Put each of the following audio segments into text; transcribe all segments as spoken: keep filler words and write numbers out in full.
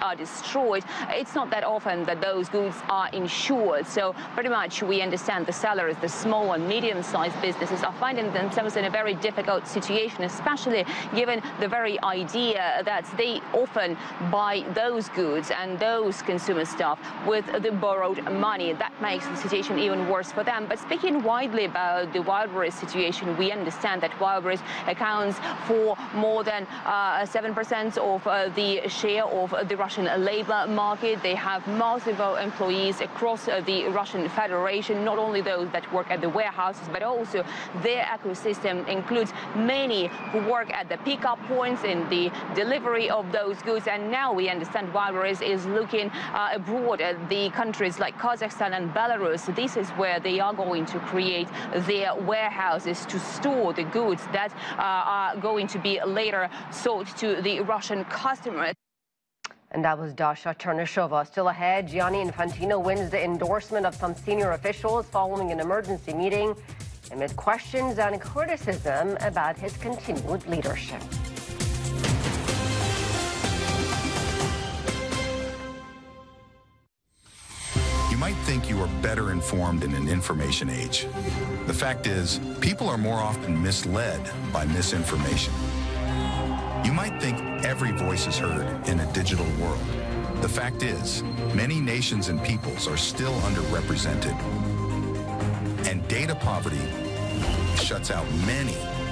are destroyed, it's not that often that those goods are insured. So pretty much we understand the sellers, the small and medium-sized businesses are finding themselves in a very difficult situation, especially given the very idea that they often buy those goods and those consumer stuff with the borrowed money. That makes the situation even worse for them. But speaking widely about the Wildberries situation, we understand that Wildberries accounts for more than uh, seven percent of uh, the share of the Russian labor market. They have multiple employees across uh, the Russian Federation, not only those that work at the warehouses, but also their ecosystem includes many who work at the pickup points in the delivery of those goods. And now we understand Wildberries is looking uh, abroad at the countries like Kazakhstan and Belarus. This is where they are going to create their warehouses to store the goods that uh, are going to be later sold to the Russian customers. And that was Dasha Chernyshova. Still ahead, Gianni Infantino wins the endorsement of some senior officials following an emergency meeting amid questions and criticism about his continued leadership. You might think you are better informed in an information age. The fact is, people are more often misled by misinformation. You might think every voice is heard in a digital world. The fact is, many nations and peoples are still underrepresented. And data poverty shuts out many.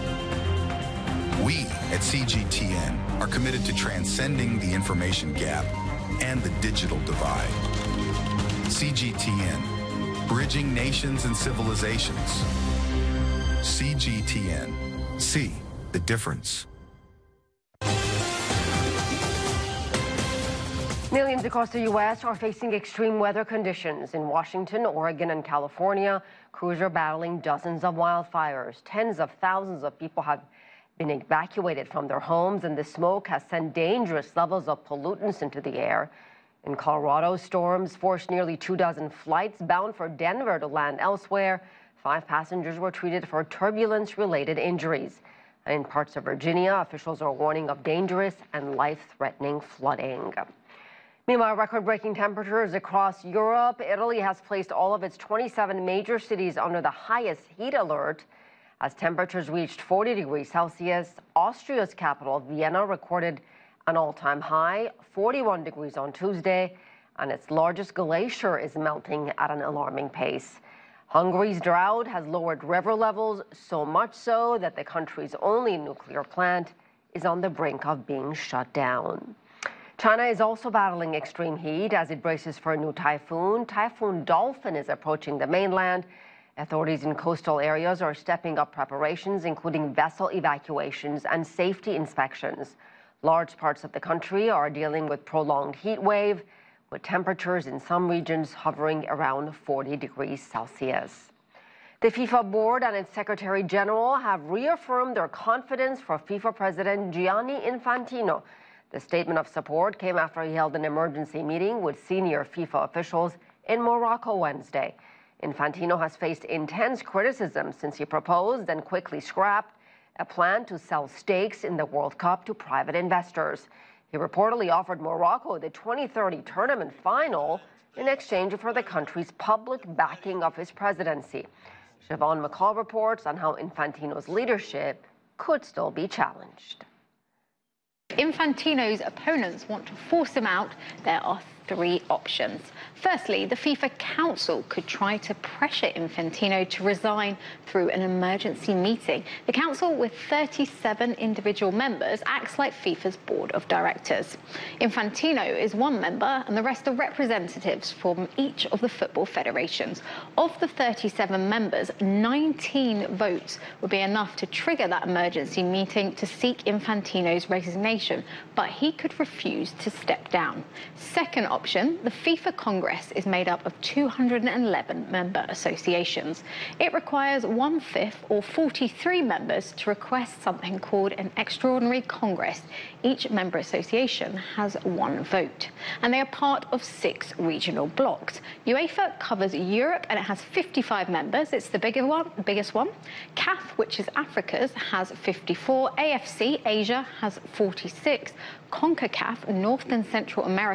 We at C G T N are committed to transcending the information gap and the digital divide. C G T N, bridging nations and civilizations. C G T N, see the difference. Millions across the U S are facing extreme weather conditions. In Washington, Oregon, and California, crews are battling dozens of wildfires. Tens of thousands of people have been evacuated from their homes, and the smoke has sent dangerous levels of pollutants into the air. In Colorado, storms forced nearly two dozen flights bound for Denver to land elsewhere. Five passengers were treated for turbulence-related injuries. And in parts of Virginia, officials are warning of dangerous and life-threatening flooding. Meanwhile, record-breaking temperatures across Europe. Italy has placed all of its twenty-seven major cities under the highest heat alert as temperatures reached forty degrees Celsius. Austria's capital, Vienna, recorded an all-time high, forty-one degrees on Tuesday, and its largest glacier is melting at an alarming pace. Hungary's drought has lowered river levels, so much so that the country's only nuclear plant is on the brink of being shut down. China is also battling extreme heat as it braces for a new typhoon. Typhoon Dolphin is approaching the mainland. Authorities in coastal areas are stepping up preparations, including vessel evacuations and safety inspections. Large parts of the country are dealing with prolonged heat wave, with temperatures in some regions hovering around forty degrees Celsius. The FIFA board and its Secretary General have reaffirmed their confidence for FIFA President Gianni Infantino. The statement of support came after he held an emergency meeting with senior FIFA officials in Morocco Wednesday. Infantino has faced intense criticism since he proposed and quickly scrapped a plan to sell stakes in the World Cup to private investors. He reportedly offered Morocco the twenty thirty tournament final in exchange for the country's public backing of his presidency. Siobhan McCall reports on how Infantino's leadership could still be challenged. Infantino's opponents want to force him out. There are three options. Firstly, the FIFA Council could try to pressure Infantino to resign through an emergency meeting. The Council, with thirty-seven individual members, acts like FIFA's board of directors. Infantino is one member, and the rest are representatives from each of the football federations. Of the thirty-seven members, nineteen votes would be enough to trigger that emergency meeting to seek Infantino's resignation, but he could refuse to step down. Second option, the FIFA Congress is made up of two hundred eleven member associations. It requires one-fifth or forty-three members to request something called an extraordinary Congress. Each member association has one vote, and they are part of six regional blocks. UEFA covers Europe, and it has fifty-five members. It's the bigger one, biggest one. C A F, which is Africa's, has fifty-four. A F C, Asia, has forty-six. CONCACAF, North and Central America,